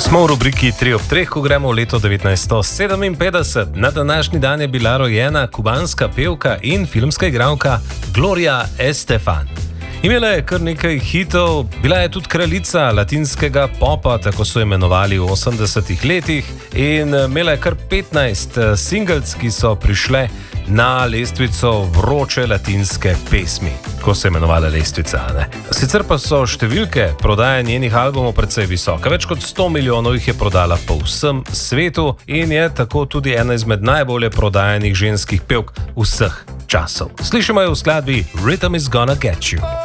Smo v rubriki 3 ob 3, ko gremo v leto 1957. Na današnji dan je bila rojena kubanska pevka in filmska igralka Gloria Estefan. Imela je kar nekaj hitov, bila je tudi kraljica latinskega popa, tako so imenovali v 80-ih letih, in imela je kar 15 singlec, ki so prišle na lestvico vroče latinske pesmi, ko se je imenovala lestvica. Ne? Sicer pa so številke prodaje njenih albumov precej visoke. Več kot 100 milijonov jih je prodala po vsem svetu in je tako tudi ena izmed najbolje prodajanih ženskih pevk vseh časov. Slišimo jo v skladbi Rhythm is Gonna Get You.